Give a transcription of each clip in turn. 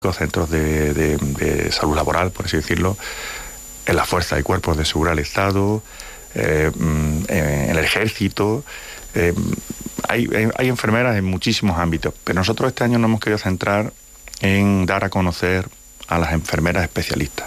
centros de salud laboral, por así decirlo, en las fuerzas y cuerpos de seguridad del Estado, en el ejército. Hay enfermeras en muchísimos ámbitos, pero nosotros este año nos hemos querido centrar en dar a conocer a las enfermeras especialistas.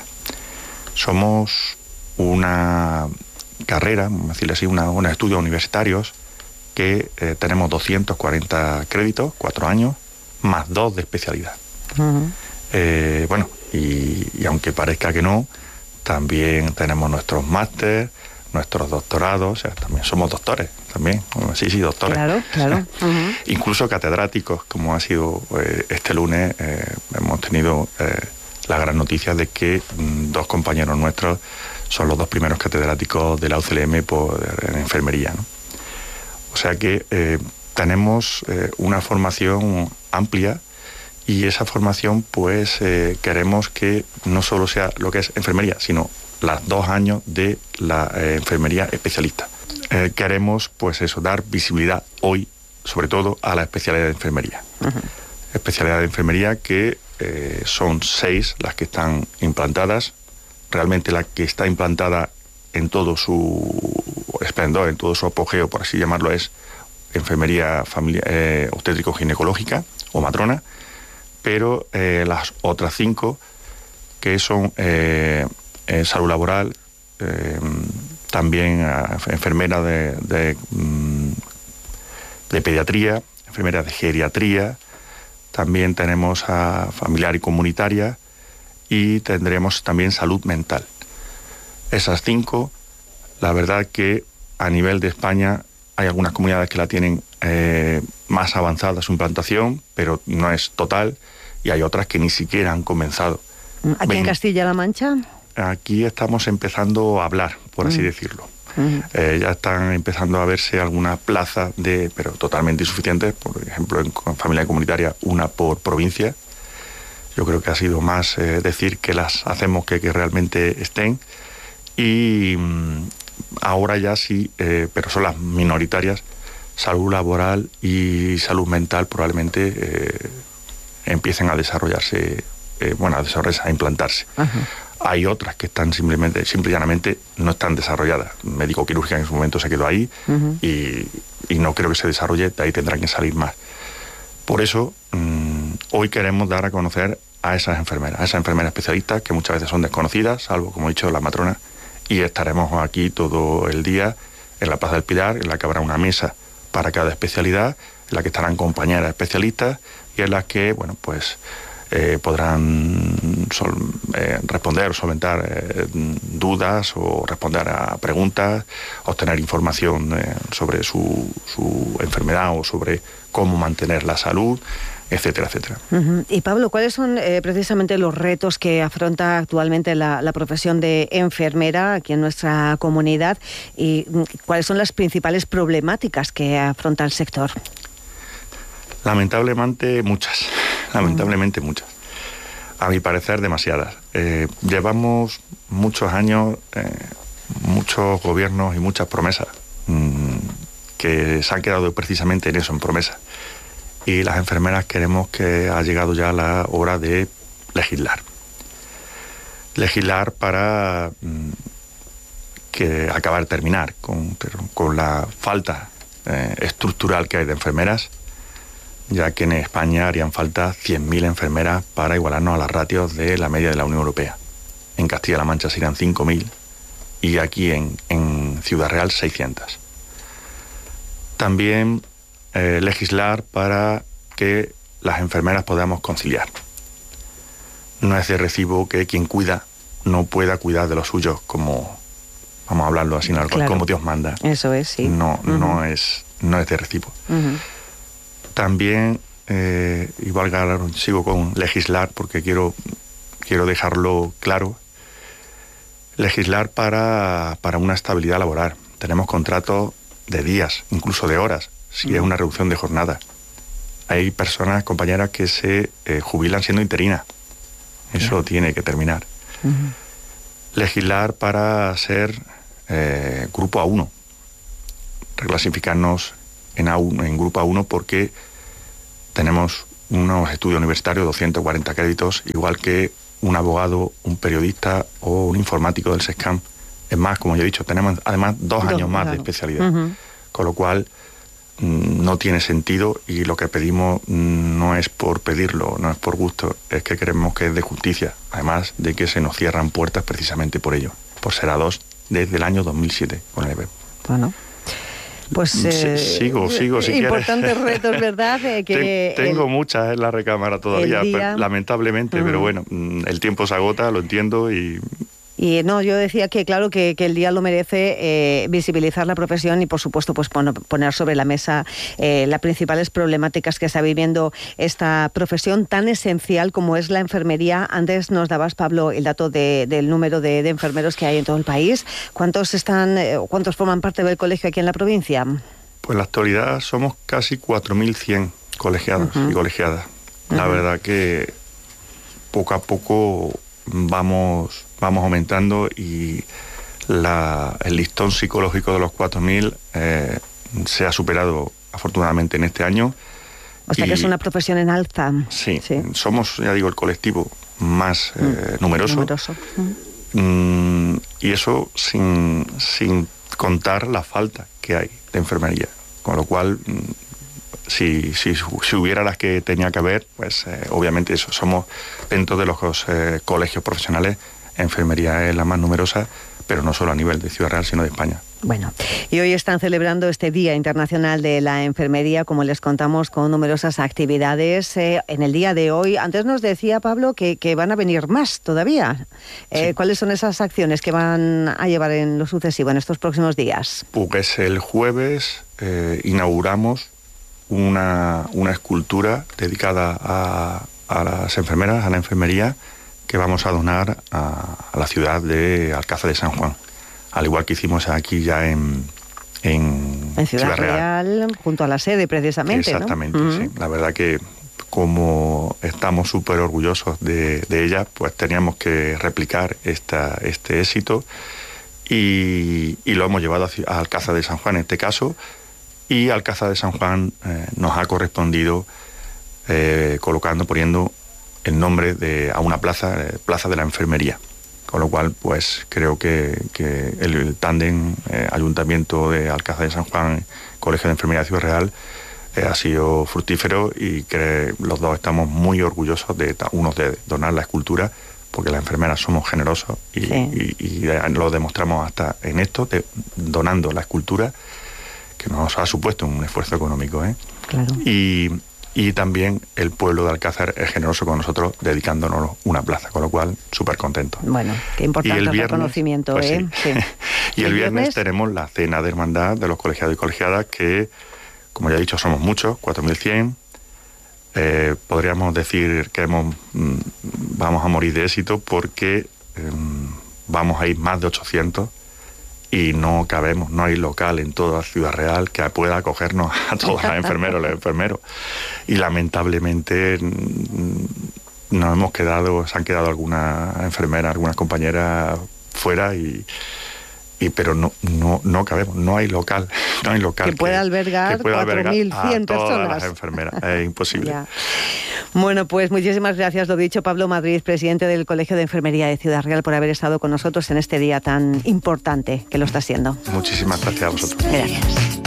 Somos una carrera, vamos a decirlo así, unos estudios universitarios que tenemos 240 créditos, 4 años, más 2 de especialidad. Uh-huh. Bueno, y aunque parezca que no, también tenemos nuestros máster, nuestros doctorados, o sea, también somos doctores, también, sí, doctores. Claro. Uh-huh. Incluso catedráticos, como ha sido este lunes, hemos tenido la gran noticia de que 2 compañeros nuestros son los 2 primeros catedráticos de la UCLM en enfermería, ¿no? O sea que tenemos una formación amplia, y esa formación pues queremos que no solo sea lo que es enfermería, sino los 2 años de la enfermería especialista. Queremos pues eso, dar visibilidad hoy, sobre todo, a la especialidad de enfermería. Uh-huh. Especialidad de enfermería que son 6 las que están implantadas. Realmente la que está implantada en todo su esplendor, en todo su apogeo, por así llamarlo, es enfermería obstétrico-ginecológica o matrona, pero las otras 5 que son salud laboral, también enfermera de pediatría, enfermera de geriatría, también tenemos a familiar y comunitaria, y tendremos también salud mental. Esas 5, la verdad que a nivel de España hay algunas comunidades que la tienen más avanzada su implantación, pero no es total, y hay otras que ni siquiera han comenzado. ¿Aquí en Castilla-La Mancha? Aquí estamos empezando a hablar, por así decirlo. Uh-huh. Ya están empezando a verse algunas plazas, pero totalmente insuficientes, por ejemplo, en familia comunitaria, 1 por provincia. Yo creo que ha sido más decir que las hacemos que realmente estén, y ahora ya sí, pero son las minoritarias, salud laboral y salud mental probablemente empiecen a desarrollarse, a implantarse. Uh-huh. Hay otras que están simple y llanamente no están desarrolladas. Médico-quirúrgica en su momento se quedó ahí, uh-huh, y no creo que se desarrolle, de ahí tendrán que salir más. Por eso, hoy queremos dar a conocer a esas enfermeras especialistas que muchas veces son desconocidas, salvo, como he dicho, la matrona, y estaremos aquí todo el día en la Plaza del Pilar, en la que habrá una mesa para cada especialidad, en la que estarán compañeras especialistas y en las que, bueno, pues podrán responder o solventar dudas o responder a preguntas, obtener información sobre su enfermedad o sobre cómo mantener la salud, etcétera, etcétera. Uh-huh. Y Pablo, ¿cuáles son precisamente los retos que afronta actualmente la profesión de enfermera aquí en nuestra comunidad, y cuáles son las principales problemáticas que afronta el sector? Lamentablemente muchas. A mi parecer, demasiadas. Llevamos muchos años, muchos gobiernos y muchas promesas que se han quedado precisamente en eso, en promesas. Y las enfermeras queremos que ha llegado ya la hora de legislar. Legislar para terminar con la falta estructural que hay de enfermeras, ya que en España harían falta 100.000 enfermeras para igualarnos a las ratios de la media de la Unión Europea. En Castilla-La Mancha serían 5.000 y aquí en Ciudad Real 600. También legislar para que las enfermeras podamos conciliar. No es de recibo que quien cuida no pueda cuidar de los suyos, como, vamos a hablarlo así, claro, como Dios manda. Eso es, sí. No, uh-huh, no es de recibo. Uh-huh. También, sigo con legislar porque quiero dejarlo claro, legislar para una estabilidad laboral. Tenemos contratos de días, incluso de horas, si es una reducción de jornada. Hay personas, compañeras, que se jubilan siendo interinas. Eso tiene que terminar. Uh-huh. Legislar para ser grupo A1, reclasificarnos en grupo A1 porque tenemos unos estudios universitarios, 240 créditos, igual que un abogado, un periodista o un informático del SESCAM. Es más, como ya he dicho, tenemos además 2 años más de especialidad, con lo cual no tiene sentido, y lo que pedimos no es por pedirlo, no es por gusto, es que creemos que es de justicia, además de que se nos cierran puertas precisamente por ello, por ser A2 desde el año 2007 con el EBEP. Bueno, pues sigo si importantes quieres. Retos, ¿verdad? Tengo muchas en la recámara todavía, lamentablemente, pero bueno, el tiempo se agota, lo entiendo, y no, yo decía que claro que el día lo merece, visibilizar la profesión y por supuesto pues poner sobre la mesa las principales problemáticas que está viviendo esta profesión tan esencial como es la enfermería. Antes nos dabas, Pablo, el dato del número de enfermeros que hay en todo el país. ¿Cuántos forman parte del colegio aquí en la provincia? Pues en la actualidad somos casi 4.100 colegiados y colegiadas. La verdad que poco a poco vamos aumentando, y el listón psicológico de los 4.000 se ha superado afortunadamente en este año. O sea que es una profesión en alza. Sí, somos, ya digo, el colectivo más numeroso. Y eso sin contar la falta que hay de enfermería. Con lo cual, si hubiera las que tenía que haber, pues obviamente eso, somos dentro de los colegios profesionales, enfermería es la más numerosa, pero no solo a nivel de Ciudad Real, sino de España. Bueno, y hoy están celebrando este Día Internacional de la Enfermería, como les contamos, con numerosas actividades. En el día de hoy, antes nos decía Pablo que van a venir más todavía. Sí. ¿Cuáles son esas acciones que van a llevar en lo sucesivo, en estos próximos días? Pues el jueves inauguramos una escultura dedicada a las enfermeras, a la enfermería, que vamos a donar a la ciudad de Alcázar de San Juan, al igual que hicimos aquí ya en Ciudad Real, junto a la sede precisamente. Exactamente, ¿no? Sí. La verdad que como estamos súper orgullosos de ella, pues teníamos que replicar este éxito, y lo hemos llevado a Alcázar de San Juan en este caso, y Alcázar de San Juan nos ha correspondido poniendo el nombre a una plaza de la enfermería. Con lo cual, pues creo que el tándem Ayuntamiento de Alcázar de San Juan, Colegio de Enfermería de Ciudad Real, ha sido fructífero, y que los dos estamos muy orgullosos de donar la escultura, porque las enfermeras somos generosos y lo demostramos hasta en esto, donando la escultura, que nos ha supuesto un esfuerzo económico. Claro. Y también el pueblo de Alcázar es generoso con nosotros, dedicándonos una plaza, con lo cual súper contentos. Bueno, qué importante el reconocimiento. Pues sí. Y el viernes tenemos la cena de hermandad de los colegiados y colegiadas, que, como ya he dicho, somos muchos, 4.100. Podríamos decir que vamos a morir de éxito, porque vamos a ir más de 800, y no cabemos, no hay local en toda Ciudad Real que pueda acogernos a todas las enfermeras, los enfermeros. Y lamentablemente se han quedado algunas enfermeras, algunas compañeras fuera, pero no cabemos, no hay local que pueda albergar 4.100 personas. Las enfermeras, es imposible. Ya. Bueno, pues muchísimas gracias, lo dicho, Pablo Madrid, presidente del Colegio de Enfermería de Ciudad Real, por haber estado con nosotros en este día tan importante que lo está siendo. Muchísimas gracias a vosotros. Gracias.